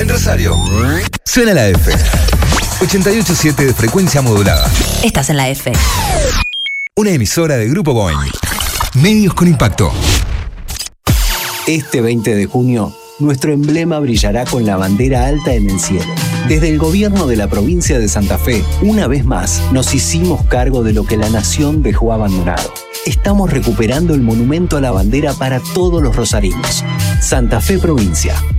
en Rosario. Suena la F. 88.7 de frecuencia modulada. Estás en la F. Una emisora de Grupo Boing. Medios con impacto. Este 20 de junio, nuestro emblema brillará con la bandera alta en el cielo. Desde el gobierno de la provincia de Santa Fe, una vez más, nos hicimos cargo de lo que la nación dejó abandonado. Estamos recuperando el monumento a la bandera para todos los rosarinos. Santa Fe Provincia,